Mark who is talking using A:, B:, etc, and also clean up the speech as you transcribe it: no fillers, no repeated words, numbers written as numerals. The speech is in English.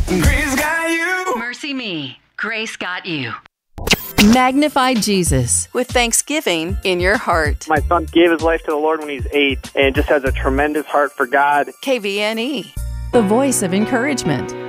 A: Grace got you.
B: Mercy Me, Grace Got You.
C: Magnify Jesus with thanksgiving in your heart.
D: My son gave his life to the Lord when he was 8 and just has a tremendous heart for God.
C: KVNE, the voice of encouragement.